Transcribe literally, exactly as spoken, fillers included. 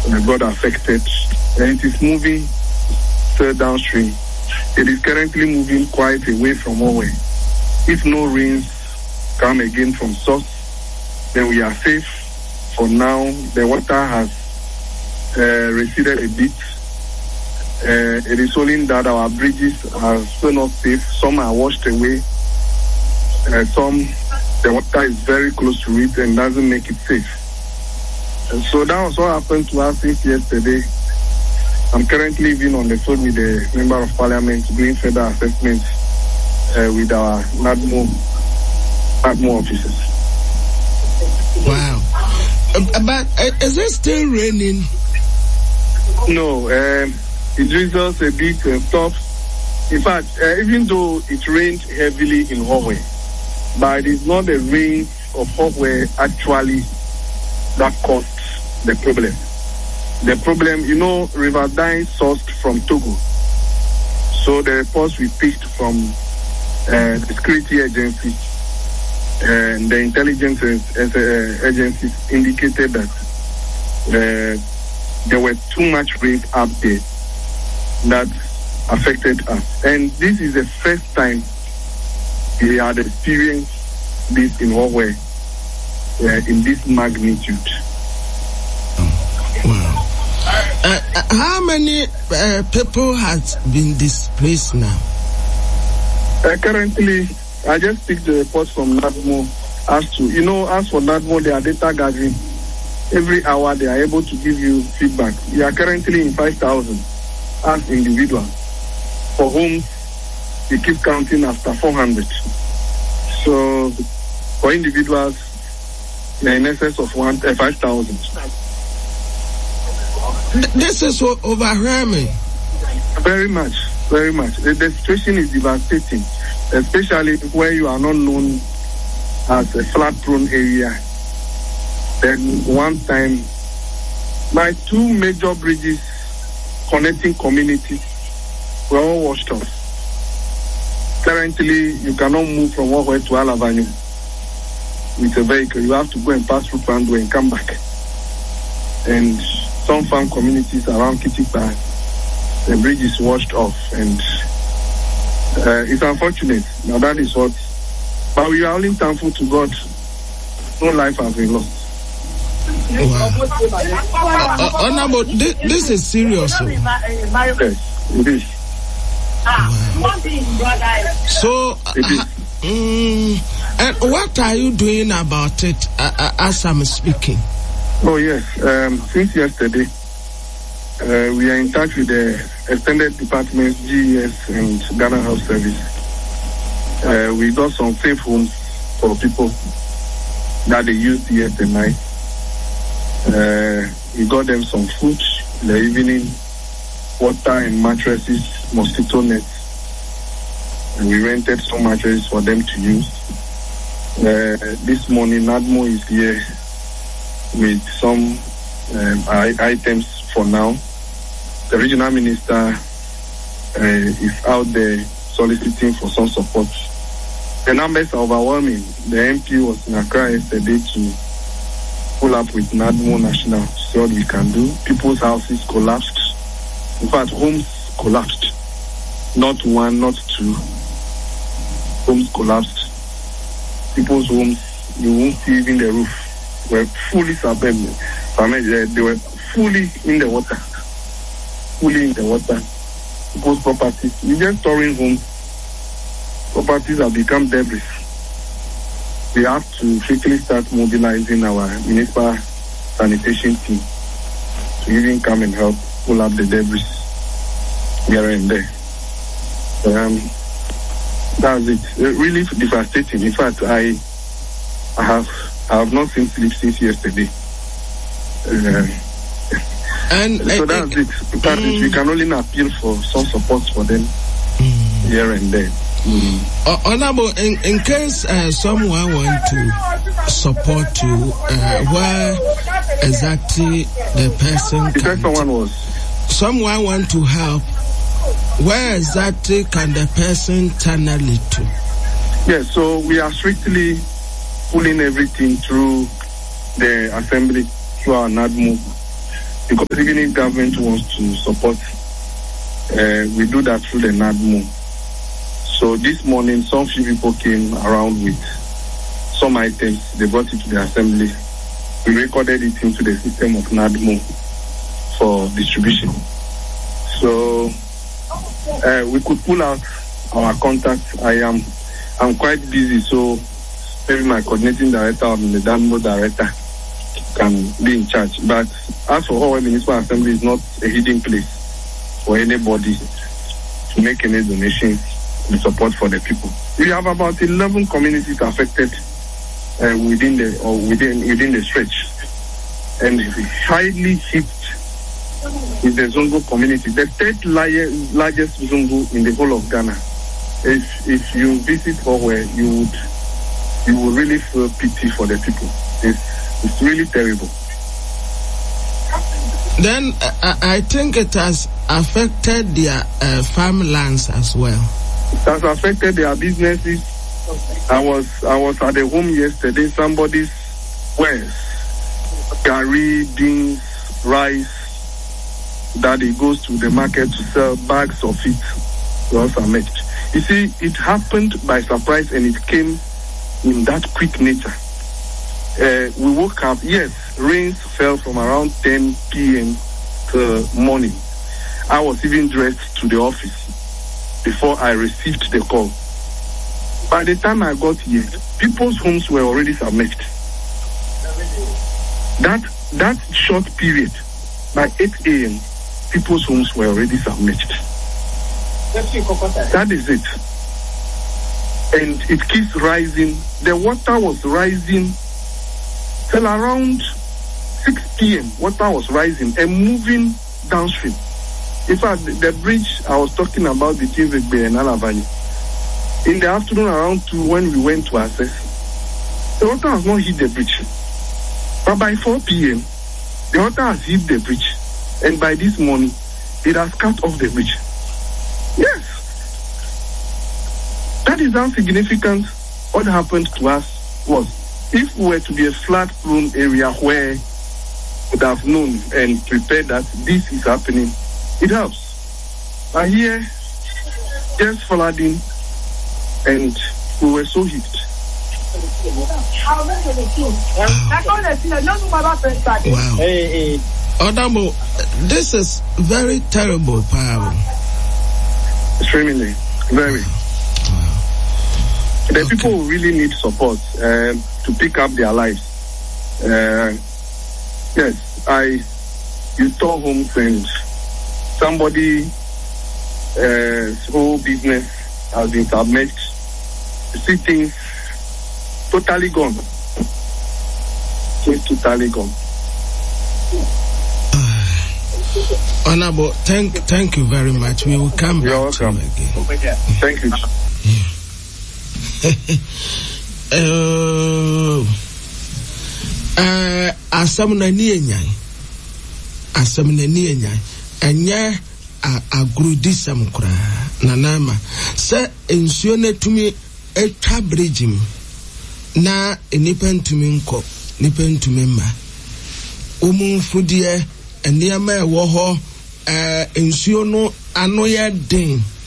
uh, got affected, and it is moving still downstream. It is currently moving quite away from Owe. If no rains come again from source, then we are safe. For now, the water has uh, receded a bit. Uh, it is only that our bridges are still not safe. Some are washed away. Uh, some, the water is very close to it and doesn't make it safe. And so that was what happened to us since yesterday. I'm currently living on the phone with the Member of Parliament doing further assessments uh, with our NADMO, NADMO officers. Wow. Uh, but uh, is it still raining? No, um, it drizzles a bit and stops. In fact, uh, even though it rained heavily in Howe, but it is not the rain of Howe actually that caused the problem. The problem, you know, River Dine sourced from Togo. So the reports we picked from uh, the security agencies and the intelligence uh, agencies indicated that uh, there were too much rain up there that affected us. And this is the first time we had experienced this in Howe uh, in this magnitude. Wow. Uh, uh, how many uh, people has been displaced now? Uh, currently, I just picked the reports from NADMO as to, you know, as for NADMO, they are data gathering. Every hour they are able to give you feedback. We are currently in five thousand as individuals, for whom we keep counting after four hundred. So, for individuals, they are in excess of one, uh, five thousand. This is overwhelming. Very much, very much. The, the situation is devastating, especially where you are not known as a flood-prone area. Then one time, my two major bridges connecting communities were all washed off. Currently, you cannot move from one way to Alavanyu with a vehicle. You have to go and pass through Pandwe and come back. And some farm communities around Kitipa, the bridge is washed off, and uh, it's unfortunate. Now that is what, but we are only thankful to God. No life has been lost. Wow. Uh, uh, Honorable, this, this is serious. So. Yes, it is. Wow. So, uh, it is. Um, and what are you doing about it uh, uh, as I'm speaking? Oh, yes. Um, since yesterday, uh, we are in touch with the extended departments, G E S and Ghana Health Service. Uh, we got some safe homes for people that they used yesterday night. Uh, we got them some food in the evening, water and mattresses, mosquito nets. And we rented some mattresses for them to use. Uh, this morning, NADMO is here with some um, items for now. The regional minister uh, is out there soliciting for some support. The numbers are overwhelming. The M P was in Accra yesterday to pull up with NADMO National to see what we can do. People's houses collapsed. In fact, homes collapsed. Not one, not two. Homes collapsed. People's homes, you won't see even the roof. Were fully submerged. They were fully in the water. Fully in the water. People's properties. We just storing homes. Properties have become debris. We have to quickly start mobilizing our municipal sanitation team to even come and help pull up the debris here and there. Um, that's it. Really devastating. In fact, I, I have. I have not seen sleep since yesterday. Uh, and so uh, that's uh, it. That mm, is, we can only appeal for some support for them mm, here and there. Mm. Uh, Honorable, in, in case uh, someone want to support you, uh, where exactly the person the can... The one was... Someone want to help, where exactly can the person channel it to? Yes, so we are strictly pulling everything through the assembly, through our NADMO. because even if government wants to support, uh, we do that through the NADMO. So this morning, some few people came around with some items. They brought it to the assembly. We recorded it into the system of NADMO for distribution. So uh, we could pull out our contacts. I am I'm quite busy, so maybe my coordinating director or the NADMO director can be in charge. But as for our municipal assembly, is not a hidden place for anybody to make any donations in support for the people. We have about eleven communities affected uh, within the or within within the stretch, and highly hit is the Zongo community, the third largest Zongo in the whole of Ghana. If if you visit Howe, you would you will really feel pity for the people. It's it's really terrible. Then uh, I think it has affected their uh, farmlands as well. It has affected their businesses. I was I was at the home yesterday. Somebody's wares, curry, beans, rice, that he goes to the market to sell bags of it was damaged. You see, it happened by surprise and it came in that quick nature. Uh, we woke up, yes, rains fell from around ten p.m. to morning. I was even dressed to the office before I received the call. By the time I got here, people's homes were already submerged. That, that short period, by eight a.m., people's homes were already submerged. That is it. And it keeps rising. The water was rising till around six p.m. Water was rising and moving downstream. In fact, the, the bridge I was talking about between Vigbe and Alavani, in the afternoon around two, when we went to assess, the water has not hit the bridge. But by four p.m., the water has hit the bridge. And by this morning, it has cut off the bridge. Yes. That is how significant what happened to us was. If we were to be a flood-prone area where we would have known and prepared that this is happening, it helps. But here, just flooding, and we were so hit. Wow. Odabo, this is very terrible, Paul. Extremely, very. Wow. The okay. people really need support uh, to pick up their lives. Uh, yes, I, you saw homes and somebody uh, whole business has been submerged. You see things totally gone. It's totally gone. Honorable, thank thank you very much. We will come You're back welcome. to you again. Thank you. uh, uh, asamna ni enyai. Asamna ni enyai. Enya agrudisam kura nanama. Se ensuo na tumi etwa bridge na enipa ntumi nko, nipa ntumi ma. Omunfudie eniama ewo ho eh ensuo no ano ye den